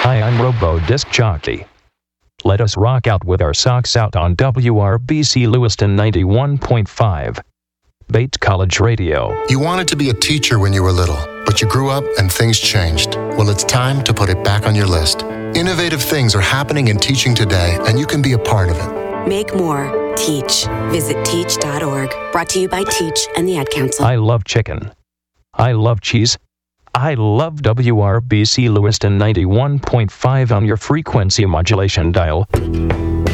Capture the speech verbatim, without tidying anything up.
Hi, I'm Robo Disc Jockey. Let us rock out with our socks out on W R B C Lewiston ninety-one point five. Bates College Radio. You wanted to be a teacher when you were little, but you grew up and things changed. Well, it's time to put it back on your list. Innovative things are happening in teaching today, and you can be a part of it. Make more. Teach. Visit teach dot org. Brought to you by Teach and the Ad Council. I love chicken. I love cheese. I love W R B C Lewiston ninety-one point five on your frequency modulation dial.